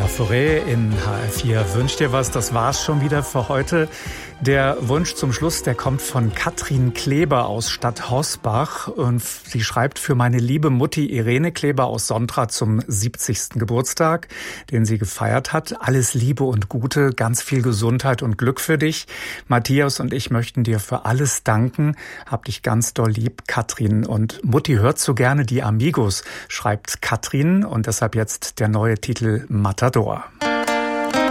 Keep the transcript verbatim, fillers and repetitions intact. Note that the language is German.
Forêt in H R vier. Wünsch dir was, das war's schon wieder für heute. Der Wunsch zum Schluss, der kommt von Katrin Kleber aus Stadt Hosbach. Und sie schreibt: Für meine liebe Mutti Irene Kleber aus Sontra zum siebzigsten Geburtstag, den sie gefeiert hat. Alles Liebe und Gute, ganz viel Gesundheit und Glück für dich. Matthias und ich möchten dir für alles danken. Hab dich ganz doll lieb, Katrin. Und Mutti hört so gerne die Amigos, schreibt Katrin. Und deshalb jetzt der neue Titel Matador.